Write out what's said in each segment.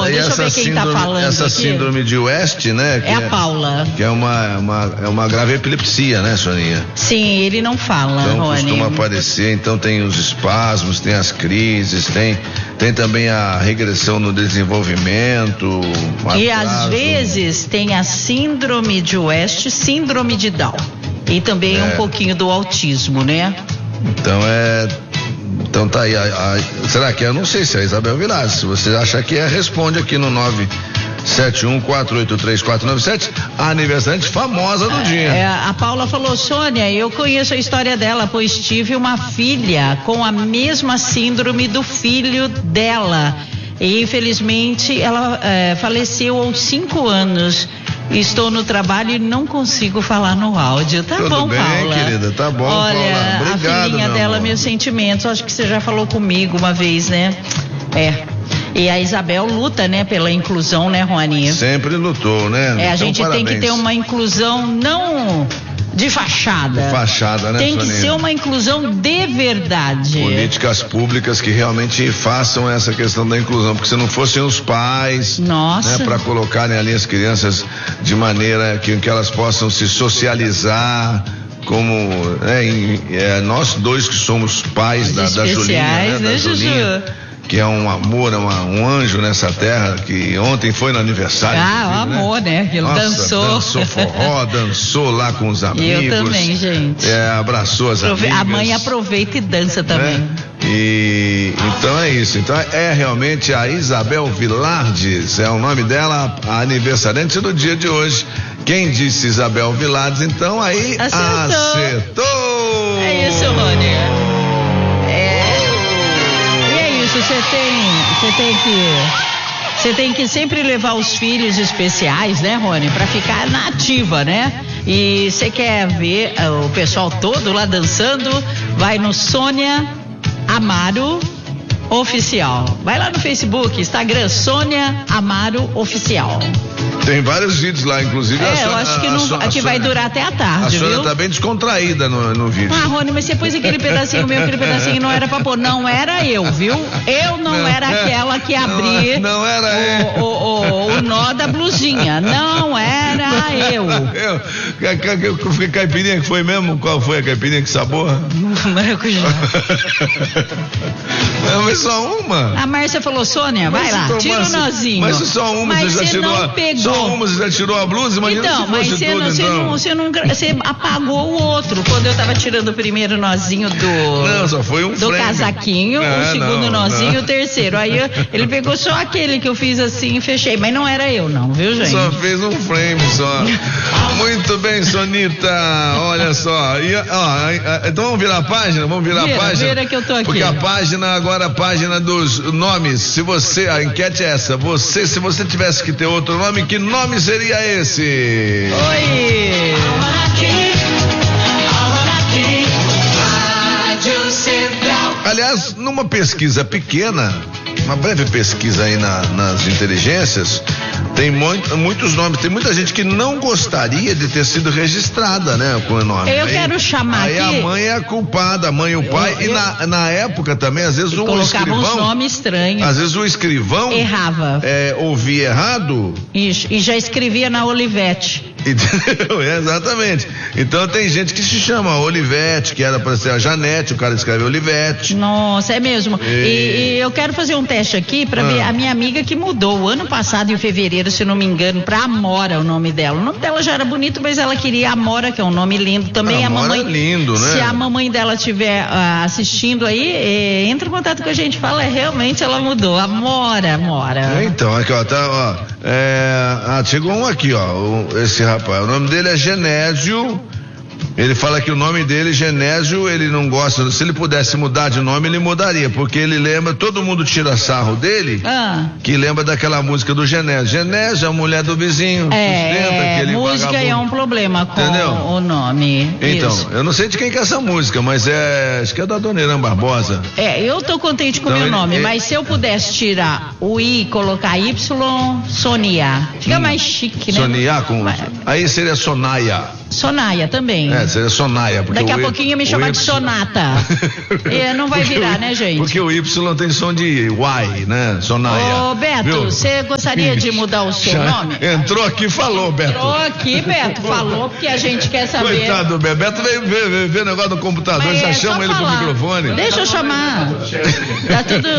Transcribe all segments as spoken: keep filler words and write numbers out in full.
Aí deixa eu ver quem síndrome, tá falando essa aqui. síndrome de West, né? É a Paula. Que é uma, uma, é uma grave epilepsia, né, Soninha? Sim, ele não fala, Então Rony. costuma aparecer, então tem os espasmos, tem as crises, tem, tem também a regressão no desenvolvimento. E atraso. às vezes tem a síndrome de West, síndrome de Down. E também É. um pouquinho do autismo, né? Então é. Então tá aí. A, a, será que é? Eu não sei se é a Isabel Vilares. Se você acha que é, responde aqui no nove sete um quatro oito três quatro nove sete. A aniversariante famosa do dia. É, a Paula falou: Sônia, eu conheço a história dela, pois tive uma filha com a mesma síndrome do filho dela. E infelizmente ela é, faleceu aos cinco anos. Estou no trabalho e não consigo falar no áudio. Tá Tudo bom, bem, Paula? querida, tá bom, Olha, Paula. Obrigado, a filhinha meu dela, amor. meus sentimentos. Acho que você já falou comigo uma vez, né? É. E a Isabel luta, né, pela inclusão, né, Rony? Sempre lutou, né? É, a Então, gente parabéns. tem que ter uma inclusão não de fachada. De fachada, né, Tem que Soninha? ser uma inclusão de verdade. Políticas públicas que realmente façam essa questão da inclusão, porque se não fossem os pais, Nossa. né, para colocarem ali as crianças de maneira que, que elas possam se socializar, como né, em, é, nós dois que somos pais da, da Julinha, né, da né, Julinha, Juju? que é um amor, uma, um anjo nessa terra, que ontem foi no aniversário. Ah, o amor, né? Que ele Nossa, dançou. dançou forró, dançou lá com os amigos. Eu também, gente. É, abraçou as Aprove- amigas. A mãe aproveita e dança também. Né? E então é isso. Então é realmente a Isabel Vilardes, é o nome dela, a aniversariante do dia de hoje. Quem disse Isabel Vilardes, então aí Acertou. acertou. É isso, Rony. É. E é isso, você tem, você tem que, você tem que sempre levar os filhos especiais, né, Rony, pra ficar na ativa, né? E você quer ver uh, o pessoal todo lá dançando? Vai no Sônia Amaro Oficial. Vai lá no Facebook, Instagram, Sônia Amaro Oficial. Tem vários vídeos lá, inclusive. É, a eu Sônia- acho que, a não, Sônia- que a vai Sônia- durar até a A tarde, Sônia viu? tá bem descontraída no, no vídeo. Ah, Rony, mas você pôs aquele pedacinho meu, aquele pedacinho não era pra pôr. Não era eu, viu? Eu não, Não, era é. aquela que Não abria é- não era o, o, o, o nó da blusinha. Não era eu. Eu, ca- ca- ca- que caipirinha que foi mesmo? Qual foi a caipirinha? Que sabor? Maracujá. Não, mas só uma. A Márcia falou: Sônia, vai Mas lá, se tomasse- tira o nozinho. Mas se só uma Mas você já você tirou. não a- pegou. Só uma você já tirou a blusa, imagina Então, se mas fosse você tudo, não, você então. não, você não, você apagou o outro. Quando eu tava tirando o primeiro nozinho do. Não, só foi um do frame. casaquinho, Não, o segundo não, nozinho, não. o terceiro. Aí eu- ele pegou só aquele que eu fiz assim e fechei. Mas não era eu, não, viu, gente? Só fez um frame só. Muito bem, Sonita. Olha só. E, ó, então vamos virar a página? Vamos virar Vira, a página? vira que eu tô aqui. Porque a página, agora a página dos nomes. Se você, a enquete é essa. Você, se você tivesse que ter outro nome, que nome seria esse? Oi! Aliás, numa pesquisa pequena, uma breve pesquisa aí na, nas inteligências, tem muito, muitos nomes, tem muita gente que não gostaria de ter sido registrada, né, com o nome. Eu Aí- quero chamar aí aqui- a mãe é a culpada, a mãe e o pai, Eu- e eu- na, na época também, às vezes o Colocava uns escrivão, nomes estranhos. às vezes o escrivão Errava. é, ouvia errado. E, e já escrevia na Olivete. Entendeu? É, exatamente. Então tem gente que se chama Olivete, que era para ser a Janete, o cara escreve Olivete. Nossa, é mesmo. E, e eu quero fazer um teste aqui pra Ah. ver a minha amiga que mudou o ano passado, em fevereiro, se não me engano, pra Amora o nome dela. O nome dela já era bonito, mas ela queria Amora, que é um nome lindo também. Amora a mamãe, é lindo, né? Se a mamãe dela estiver ah, assistindo aí, eh, entra em contato com a gente, fala, é, realmente ela mudou. Amora, Amora. Então, aqui ó, tá, ó, é, ah, chegou um aqui, ó, o- esse rapaz, o nome dele é Genésio. Ele fala que o nome dele, Genésio, ele não gosta. Se ele pudesse mudar de nome, ele mudaria, porque ele lembra, todo mundo tira sarro dele, Ah. que lembra daquela música do Genésio. Genésio é a mulher do vizinho, sustenta É, aquele música vagabundo. é um problema com Entendeu? o nome. Então, Isso. eu não sei de quem que é essa música, mas é, acho que é da Dona Irã Barbosa. É, eu tô contente com o Então, meu ele- nome, ele- mas se eu pudesse tirar o I e colocar Y, Sonia. Fica mais chique, né? Sonia com, Mas- aí seria Sonaia. Sonaia também. bem. É, seria Sonaia. Daqui a pouquinho me chama de Sonata. E não vai virar, né, gente? Porque o Y tem som de Y, né? Sonaia. Ô, Beto, você gostaria de mudar o seu Já nome? Entrou aqui e falou, Beto. Entrou aqui, Beto, falou, porque a gente quer saber. Coitado do Beto. Beto veio ver, ver, ver negócio do computador, Mas já é chama só ele falar. pro microfone. Deixa eu chamar. Tá tudo.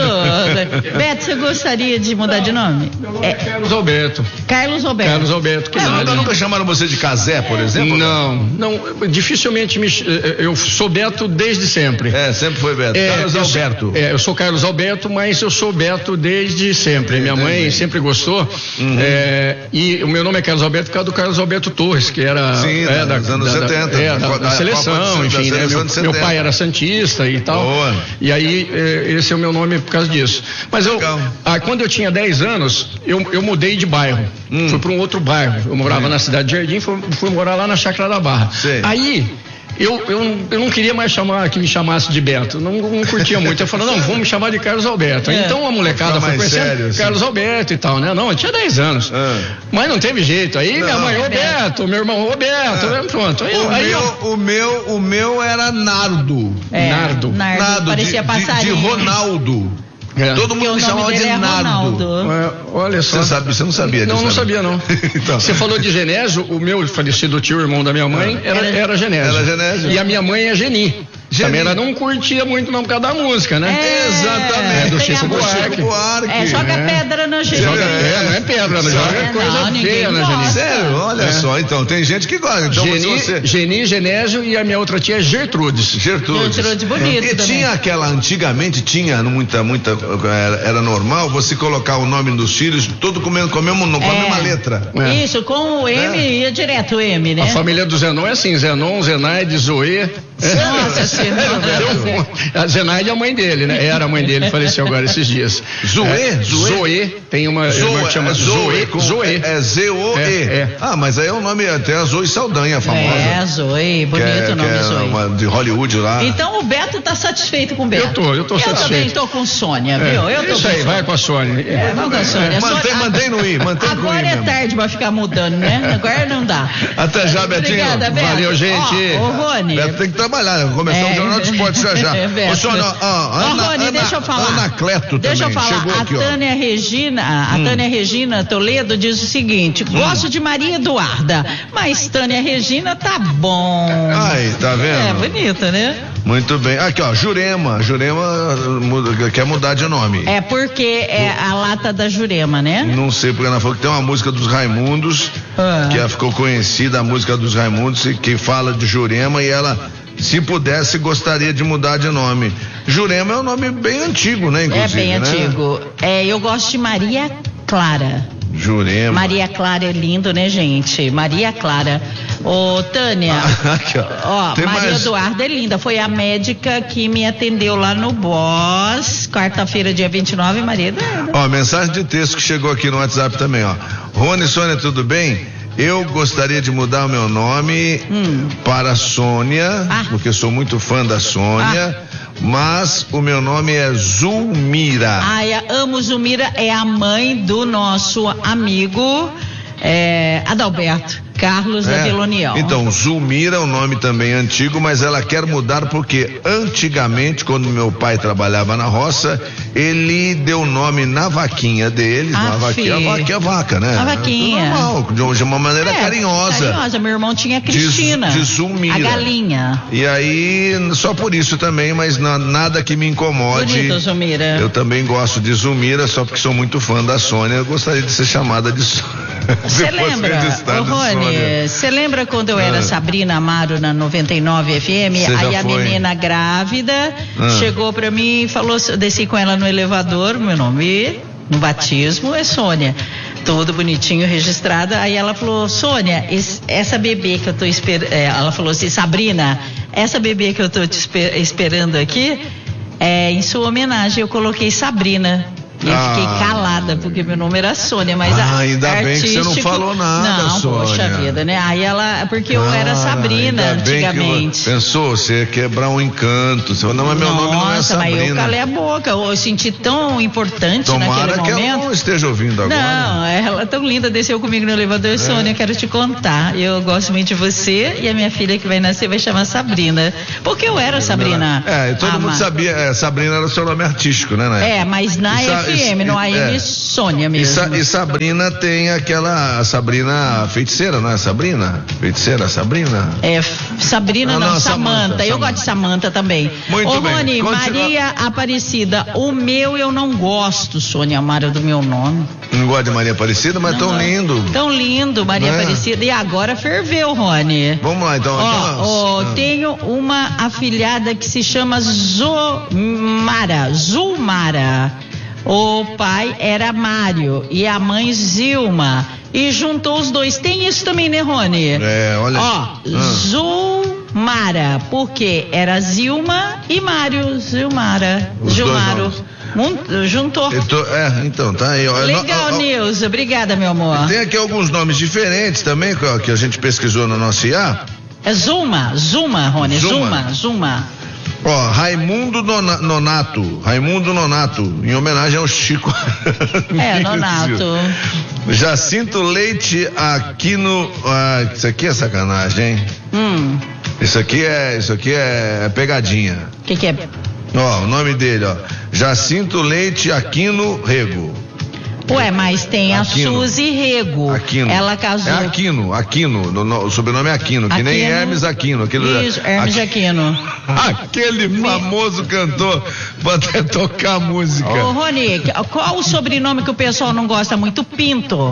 Beto, você gostaria de mudar de nome? É Carlos Alberto. Carlos Alberto. Carlos Alberto. É, nunca, nunca chamaram você de Casé, por exemplo? Não, não, dificilmente me, eu sou Beto desde sempre. É, sempre foi Beto. É, Carlos eu Alberto. Sou, é, eu sou Carlos Alberto, mas eu sou Beto desde sempre. Minha mãe sempre gostou. Uhum. É, e o meu nome é Carlos Alberto por causa do Carlos Alberto Torres, que era Sim, é, da, dos anos da, setenta. É, da, da, da seleção, enfim, da né? Meu, meu pai era santista e tal. Boa. E aí, é, esse é o meu nome por causa disso. Mas eu, ah, quando eu tinha dez anos, eu, eu mudei de bairro. Hum. Fui para um outro bairro. Eu morava Sim. na cidade de Jardim, fui, fui morar lá na Chácara da Barra. Sim. Aí, Eu, eu, eu não queria mais chamar, que me chamasse de Beto, não, não curtia muito. Eu falei, não, vamos me chamar de Carlos Alberto. É. Então a molecada foi conhecendo sério, assim. Carlos Alberto e tal, né? Não, eu tinha dez anos. É. Mas não teve jeito. Aí não, minha mãe, ô Beto, meu irmão, ô Beto, é. pronto. Aí, o, aí meu, eu... o, meu, o meu era Nardo. É, Nardo. Nardo. Nardo parecia de, passarinho. De, de Ronaldo. É. Todo mundo me chamava de é Nardo. É, olha só. Você, sabe, você não sabia disso? Não, não sabia não. Então. Você falou de Genésio, o meu falecido tio, irmão da minha mãe, era, era Genésio. Era Genésio. E a minha mãe é Geni. Geni. Também ela não curtia muito não por causa da música, né? É, exatamente. É do Chico Buarque. Buarque. É, joga é. pedra na Geni. Joga, é, não é pedra, não joga é, coisa não, feia na Geni. Sério, olha é. só, então, tem gente que gosta. Então, Geni, você... Geni, Genésio e a minha outra tia é Gertrudes. Gertrudes. Gertrudes, bonito. E também. tinha aquela, antigamente tinha muita, muita, era, era normal você colocar o nome dos filhos, todo com, com, a, mesma, com a é. mesma letra. É. Isso, com o M é. ia direto o M, né? A família do Zenon é assim, Zenon, Zenaide, Zoe. Nossa senhora. A Zenaide é a mãe dele, né? Era a mãe dele, faleceu agora esses dias. Zoe? É, Zoe? Zoe, tem uma Zoe, que chama Zoe. Zoe. Zoe. É Z O E. É, é. Ah, mas aí é o nome, até a Zoe Saldanha, famosa. É, Zoe, bonito é, o nome é Zoe. Uma de Hollywood lá. Então o Beto tá satisfeito com o Beto. Eu tô, eu tô eu satisfeito. Eu também tô com Sônia, viu? Eu tô Isso com aí, Sônia. vai com a Sônia. É, vamos com a Sônia. Mantém, mantém no I, mantém Agora com I é mesmo. tarde pra ficar mudando, né? Agora não dá. Até já, Betinho. Obrigada, Beto. Valeu, gente. Ô, ô Rony. Beto tem que trabalhar, começar é, o Jornal do Esporte já já. É, Ô, Sônia, ó, ó, Ana, Rony, Ana, deixa eu falar. Ana Cleto deixa também. eu falar. Chegou a aqui, Tânia ó. Regina, a hum. Tânia Regina Toledo diz o seguinte: hum. gosto de Maria Eduarda, mas Tânia Regina tá bom. Ai, tá vendo? É bonita, né? Muito bem. Aqui, ó, Jurema. Jurema muda, quer mudar de nome. É porque é a lata da Jurema, né? Não sei, porque ela falou que tem uma música dos Raimundos, ah. que ela ficou conhecida, a música dos Raimundos, que fala de Jurema, e ela, se pudesse, gostaria de mudar de nome. Jurema é um nome bem antigo, né? Inclusive, é bem né? antigo. É, eu gosto de Maria Clara. Jurema. Maria Clara é lindo, né, gente? Maria Clara. Ô, Tânia, Aqui, ó. ó, Tem Maria mais... Eduarda é linda. Foi a médica que me atendeu lá no Boss, quarta-feira, dia vinte e nove, Maria Eduarda. Ó, mensagem de texto que chegou aqui no WhatsApp também, ó. Rony, Sônia, tudo bem? Eu gostaria de mudar o meu nome hum. para Sônia, ah. porque sou muito fã da Sônia. Ah. Mas o meu nome é Zulmira. Ah, eu amo Zulmira, é a mãe do nosso amigo é, Adalberto Carlos é. da Vila União. Então, Zulmira é um nome também antigo, mas ela quer mudar porque antigamente, quando meu pai trabalhava na roça, ele deu nome na vaquinha dele, ah, na vaquinha, a vaquinha é vaca, né? A vaquinha. É normal, de uma maneira é, carinhosa. Carinhosa, meu irmão tinha a Cristina. De, de Zulmira. A galinha. E aí, só por isso também, mas na, nada que me incomode. Bonito, Zulmira. Eu também gosto de Zulmira, só porque sou muito fã da Sônia, eu gostaria de ser chamada de Sônia. Você lembra, ô Rony, você lembra quando eu era ah. Sabrina Amaro na noventa e nove F M? Cê aí a foi. menina grávida ah. chegou pra mim e falou, eu desci com ela no elevador, meu nome no batismo é Sônia. Tudo bonitinho, registrado. Aí ela falou, Sônia, esse, essa bebê que eu tô esperando, é, ela falou assim, Sabrina, essa bebê que eu tô te esper- esperando aqui, é, em sua homenagem eu coloquei Sabrina. E eu ah. fiquei calada, porque meu nome era Sônia, mas ah, a ainda artístico... bem que você não falou nada, não, Sônia. Poxa vida, né? Aí ela, porque eu ah, era Sabrina antigamente. Eu, pensou, você ia quebrar um encanto. Você falou, não, mas meu Nossa, nome não é Sabrina. Mas eu calei a boca, eu senti tão importante Tomara naquele que momento. Ela não esteja ouvindo agora. Não, ela é tão linda, desceu comigo no elevador, é. Sônia, quero te contar. Eu gosto muito de você e a minha filha que vai nascer vai chamar Sabrina. Porque eu era Sabrina. É, todo ah, mundo sabia, é, Sabrina era o seu nome artístico, né? né? É, mas na Sa F M, no A M, é. Sônia mesmo. E, Sa e Sabrina tem aquela, a Sabrina feiticeira, não é? Sabrina? Feiticeira, Sabrina? É, Sabrina ah, não, não Samanta. Samanta. Eu gosto de Samanta também. Muito Ô, bem. Rony, Maria Aparecida, o meu eu não gosto, Sônia Amara, do meu nome. Não gosta de Maria Aparecida, mas não, tão lindo. Tão lindo, Maria é? Aparecida. E agora ferveu, Rony. Vamos lá, então. Ó, então ó, ah. Tenho uma afilhada que se chama Zomara, Zulmara. O pai era Mário e a mãe Zilma. E juntou os dois. Tem isso também, né, Rony? É, olha. Ó, ah. Zulmara, porque era Zilma e Mário. Zilmara. Os Gilmaro. Juntou. Tô, é, então, tá aí. Ó. Legal, Nilza. Obrigada, meu amor. Tem aqui alguns nomes diferentes também, que a gente pesquisou no nosso I A. É Zuma, Zuma, Rony. Zuma, Zuma. Zuma. Ó, Raimundo Nonato, Raimundo Nonato, em homenagem ao Chico. É, Nonato. Jacinto Leite Aquino, ah, isso aqui é sacanagem, hein? Hum. Isso aqui é, isso aqui é pegadinha. O que que é? Ó, o nome dele, ó, Jacinto Leite Aquino Rego. Ué, mas tem a Aquino. Suzy Rego. Aquino. Ela casou. É Aquino, Aquino. No, no, o sobrenome é Aquino, que Aquino. Nem Hermes Aquino. Aquele, Isso, Hermes Aquino. Aquele famoso cantor pra até tocar música. Ô, Rony, qual o sobrenome que o pessoal não gosta muito? Pinto.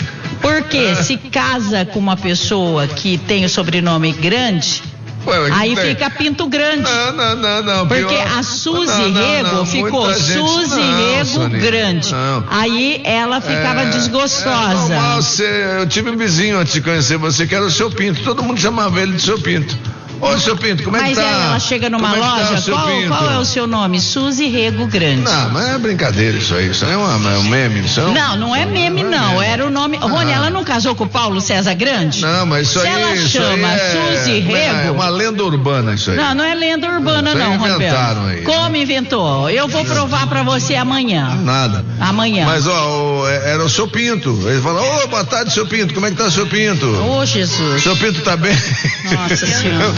Porque se casa com uma pessoa que tem o sobrenome grande... Ué, aí tem... fica Pinto Grande. Não, não, não, não. Porque pior... a Suzy não, não, Rego não, ficou Suzy Rego Sônia. Grande. Não. Aí ela ficava é, desgostosa. É normal, você, eu tive um vizinho antes de conhecer você que era o seu Pinto. Todo mundo chamava ele de seu Pinto. Ô, seu Pinto, como é mas que tá? Mas ela chega numa como loja, é tá, qual, qual é o seu nome? Suzy Rego Grande. Não, mas é brincadeira isso aí, isso é, uma, é um meme, isso é um... Não, não é meme não, não é meme. Era o nome... Ah. Rony, ela não casou com o Paulo César Grande? Não, mas isso Se aí... ela isso chama aí é, Suzy Rego... É uma lenda urbana isso aí. Não, não é lenda urbana isso não, inventaram Roberto. Aí, Como né? inventou? Eu vou provar pra você amanhã. Nada. Amanhã. Mas, ó, o, era o seu Pinto. Ele falou, ô, oh, boa tarde, seu Pinto, como é que tá o seu Pinto? Ô, oh, Jesus. Seu Pinto tá bem? Nossa Senhora.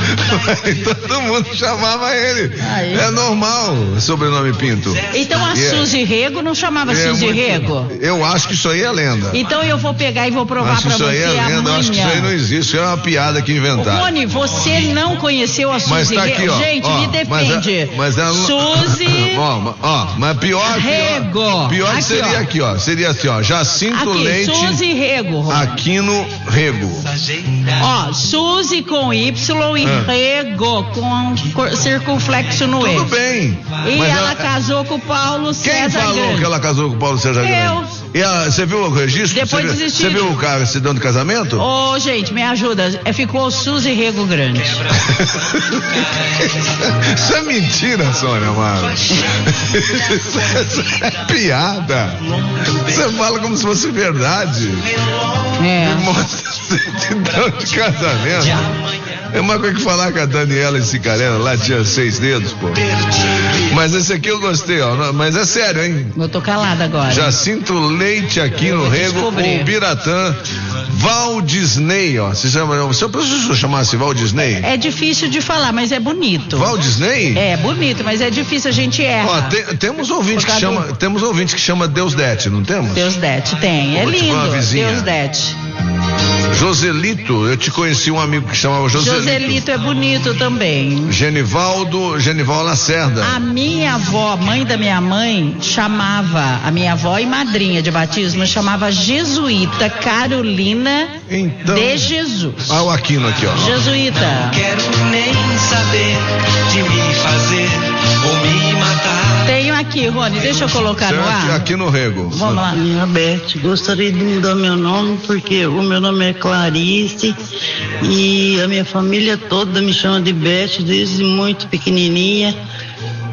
Todo mundo chamava ele. Aí. É normal, sobrenome Pinto. Então a yeah. Suzy Rego não chamava é Suzy muito... Rego? Eu acho que isso aí é lenda. Então eu vou pegar e vou provar acho pra você é lenda. amanhã. Eu acho que isso aí não existe, isso é uma piada que inventaram. Rony, você não conheceu a Suzy mas tá aqui, Rego? ó, gente, ó, me defende. Mas é, mas é, Suzy ó, ó, mas pior, Rego. Pior, pior aqui, seria ó. aqui, ó. Seria assim, ó. Jacinto aqui, Leite. Suzy Rego. Rony. Aquino Rego. Ó, Suzy com Y e ah. Rego com circunflexo no E. Tudo bem. E mas ela ela... casou com o Paulo Quem César falou Grande? que ela casou com o Paulo César Grande? Eu. E ela, você viu o registro? Depois você, desistiu. Você viu o cara se dando casamento? Ô, oh, gente, me ajuda. Ficou Suzy Rego Grande. Isso é mentira, Sônia Amaro. Isso é piada. Você fala como se fosse verdade. É. Me mostra certidão de casamento. É uma coisa que falar com a Daniela e Cicarela, lá tinha seis dedos, pô. Mas esse aqui eu gostei, ó. Mas é sério, hein? Eu tô calada agora. Jacinto Leite aqui no Rego, o Biratã. Val Disney, ó. Se chama, se eu chamasse Val Disney? É difícil de falar, mas é bonito. Val Disney? É bonito, mas é difícil, a gente erra. Ó, te, temos ouvinte que chama, do... temos ouvinte que chama Deusdete, não temos? Deusdete, tem. É lindo. Deusdete. Joselito, eu te conheci um amigo que chamava Joselito. Joselito é bonito também. Genivaldo, Genival Lacerda. A minha avó, mãe da minha mãe, chamava, a minha avó e madrinha de batismo, chamava Jesuíta Carolina então, de Jesus. Ah, o Aquino aqui, ó. Jesuíta. Não quero nem saber de me fazer ou me matar. Tenho aqui, Rony, deixa eu colocar certo, no ar. Aqui no Rego. Vamos lá. Minha Beth, gostaria de mudar meu nome porque o meu nome é Clarice e a minha família toda me chama de Beth desde muito pequenininha.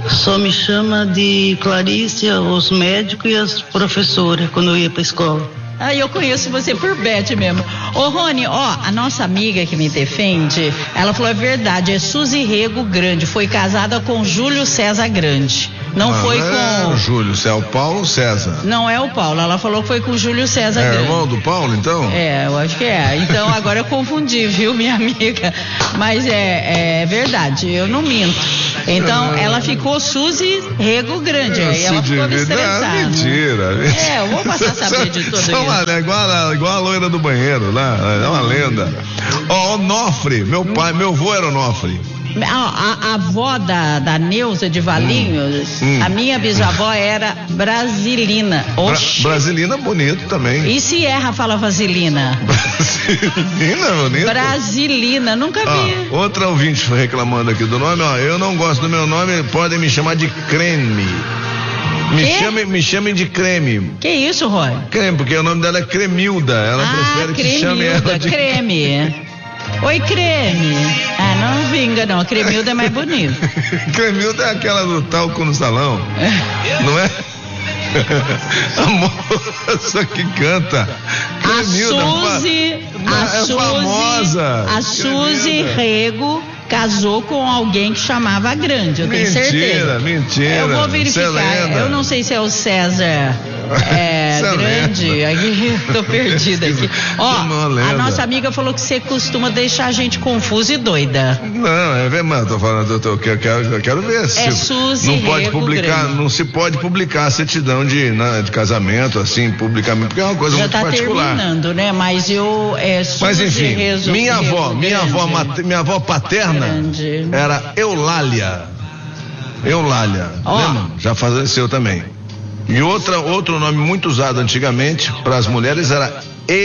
Só me chama de Clarice, os médicos e as professoras, quando eu ia pra escola. Ah, eu conheço você por Beth mesmo. Ô, Rony, ó, a nossa amiga que me defende, ela falou, é verdade, é Suzy Rego Grande, foi casada com Júlio César Grande. Não ah, foi com... É Júlio, é o Paulo César. Não é o Paulo, ela falou que foi com o Júlio César é, Grande. É irmão do Paulo, então? É, eu acho que é. Então, agora eu confundi, viu, minha amiga? Mas é, é verdade, eu não minto. Então, ah, ela ficou Suzy Rego Grande, aí ela ficou me estressada. Não, mentira, mentira. É, eu vou passar a saber de tudo isso. Uma, é igual, a, igual a loira do banheiro, lá, é uma lenda. Ó, oh, Onofre, meu pai, meu avô era Onofre. A, a, a avó da, da Neuza de Valinhos, hum, hum. a minha bisavó era Brasilina. Bra Brasilina bonito também. E se erra, fala Vasilina? Brasilina, bonito. Brasilina, nunca vi. Ó, outra ouvinte reclamando aqui do nome, ó, eu não gosto do meu nome, podem me chamar de Creme. Me chamem, me chamem de Creme. Que isso, Roy? Creme, porque o nome dela é Cremilda. Ela ah, prefere que Cremilda, chame ela de Creme. Oi, Creme. Ah, não vinga não, a Cremilda é mais bonito. Cremilda é aquela do talco no salão, não é? A moça que canta. Cremilda, a Suzy, a é Suzy, famosa. A Suzy Rego casou com alguém que chamava Grande, eu mentira, tenho certeza. Mentira, mentira. Eu vou verificar, eu não sei se é o César é, Grande, aqui, tô perdida aqui. Ó, a nossa amiga falou que você costuma deixar a gente confusa e doida. Não, é verdade, tô falando, eu, tô, eu, quero, eu quero ver se é Suzy não pode Rego publicar, Grande. Não se pode publicar a certidão de, na, de casamento, assim, publicamente, porque é uma coisa já muito tá particular. Terminando, né? Mas eu é, Mas enfim, Rezo, minha Rego avó, minha Grande. avó, mate, minha avó paterna Grande. Era Eulália. Eulália. Oh. Lembra? Já faleceu também. E outra, outro nome muito usado antigamente para as mulheres era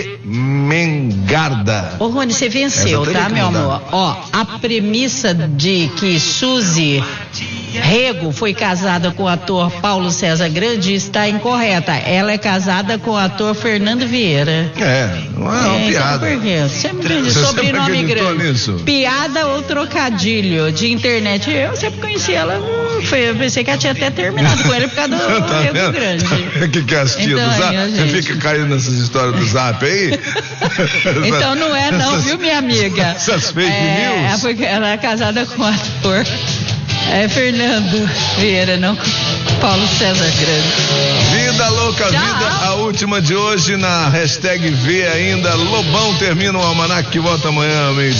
Emengarda. Ô, Rony, você venceu, tá, meu amor? Ó, a premissa de que Suzy Rego foi casada com o ator Paulo César Grande está incorreta. Ela é casada com o ator Fernando Vieira. É, não é uma é, piada. Então por quê? Sempre entendi. Sobrenome grande. Nisso? Piada ou trocadilho de internet. Eu sempre conheci ela. Foi, eu pensei que ela tinha até terminado com ele por causa do tá Rego vendo? Grande. Que que é as tias então, do Zap? aí, você fica caindo nessas histórias do Zap aí? Então não é não, essas, viu, minha amiga? Essas fake é, news? Porque ela é casada com o ator é, Fernando Vieira, não com Paulo César Grande. Vida louca, Tchau. vida, a última de hoje na hashtag V ainda. Lobão termina o almanac que volta amanhã, meio